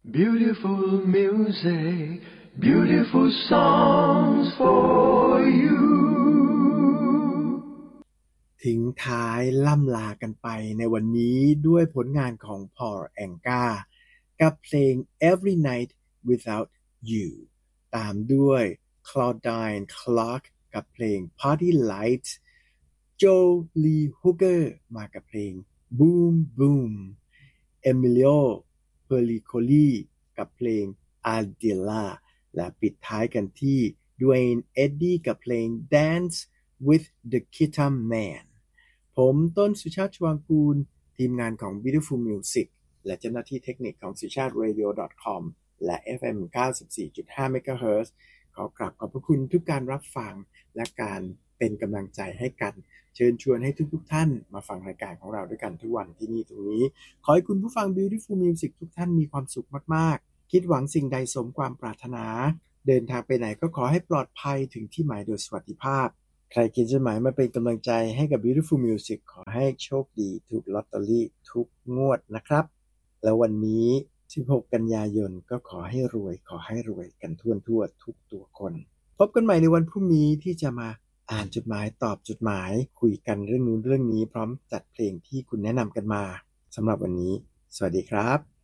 Beautiful music, beautiful songs for you ทิ้งท้ายล่ำลากันไปในวันนี้ด้วยผลงานของ Paul Anka กับเพลง Every Night Without You ตามด้วย Claudine Clark กับเพลง Party Lights Joe Lee Hooker มากับเพลง Boom Boom Emilio Pericoli กับเพลง Ardilla และปิดท้ายกันที่ Dwayne Eddy กับเพลง Dance with the Guitar Man ผมต้นสุชาติ ชวางกูลทีมงานของ Beautiful Music และเจ้าหน้าที่เทคนิคของสุชาติ radio.com และ FM 94.5 MHz ขอกราบขอบพระคุณทุกการรับฟังและการเป็นกำลังใจให้กันเชิญชวนให้ทุกท่านมาฟังรายการของเราด้วยกันทุกวันที่นี่ตรงนี้ขอให้คุณผู้ฟัง Beautiful Music ทุกท่านมีความสุขมากๆคิดหวังสิ่งใดสมความปรารถนาเดินทางไปไหนก็ขอให้ปลอดภัยถึงที่หมายโดยสวัสดิภาพใครเขียนจดหมายมาเป็นกำลังใจให้กับ Beautiful Music ขอให้โชคดีถูกลอตเตอรี่ทุกงวดนะครับแล้ววันนี้16กันยายนก็ขอให้รวยกันทั่วทุกตัวคนพบกันใหม่ในวันพรุ่งนี้ที่จะมาอ่านจดหมายตอบจดหมายคุยกันเรื่องนู้นเรื่องนี้พร้อมจัดเพลงที่คุณแนะนำกันมาสำหรับวันนี้สวัสดีครับ